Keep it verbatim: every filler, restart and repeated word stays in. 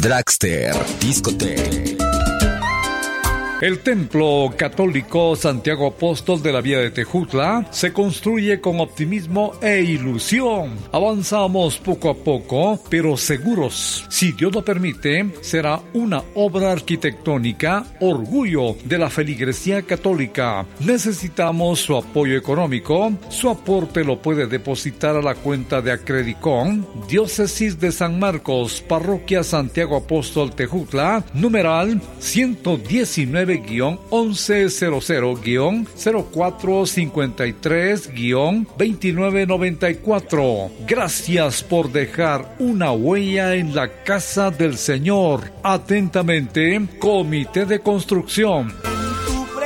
Dragster Discotheque. El Templo Católico Santiago Apóstol de la Vía de Tejutla se construye con optimismo e ilusión. Avanzamos poco a poco, pero seguros. Si Dios lo permite, será una obra arquitectónica, orgullo de la feligresía católica. Necesitamos su apoyo económico. Su aporte lo puede depositar a la cuenta de Acredicon, Diócesis de San Marcos, Parroquia Santiago Apóstol Tejutla, numeral ciento diecinueve guión once cero cero guión cero cuatro cincuenta y tres guión veintinueve noventa y cuatro. Gracias por dejar una huella en la casa del Señor. Atentamente, Comité de Construcción.